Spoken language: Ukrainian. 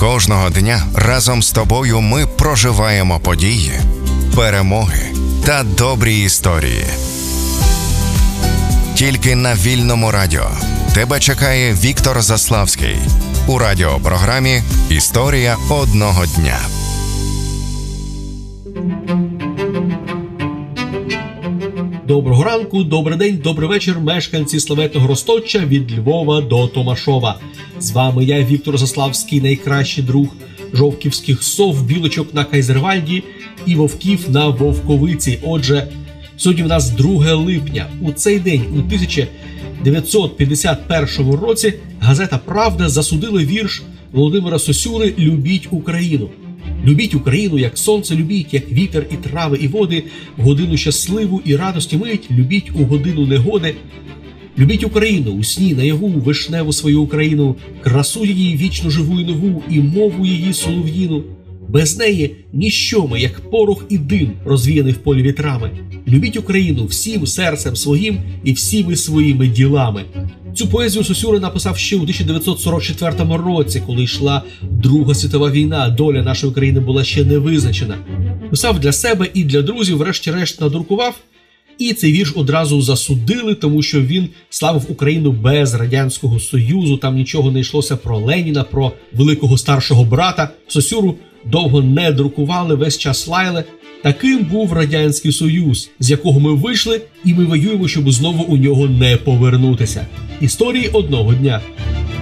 Кожного дня разом з тобою ми проживаємо події, перемоги та добрі історії. Тільки на Вільному радіо тебе чекає Віктор Заславський у радіопрограмі «Історія одного дня». Доброго ранку, добрий день, добрий вечір, мешканці славетного Розточа від Львова до Томашова. З вами я, Віктор Заславський, найкращий друг жовківських сов, білочок на Кайзервальді і вовків на Вовковиці. Отже, сьогодні в нас 2 липня. У цей день, у 1951 році, газета «Правда» засудила вірш Володимира Сосюри «Любіть Україну». Любіть Україну, як сонце любіть, як вітер і трави і води, в годину щасливу і радості мить, любіть у годину негоди. Любіть Україну, у сні, наяву, вишневу свою Україну, красу її вічно живу і нову, і мову її солов'їну. Без неї ніщо ми, як порох і дим, розвіяний в полі вітрами. Любіть Україну всім серцем своїм і всіми своїми ділами. Цю поезію Сосюра написав ще у 1944 році, коли йшла Друга світова війна, доля нашої країни була ще не визначена. Писав для себе і для друзів, врешті-решт надрукував, і цей вірш одразу засудили, тому що він славив Україну без Радянського Союзу, там нічого не йшлося про Леніна, про великого старшого брата. Сосюру довго не друкували, весь час лаяли. Таким був Радянський Союз, з якого ми вийшли, і ми воюємо, щоб знову у нього не повернутися. Історії одного дня.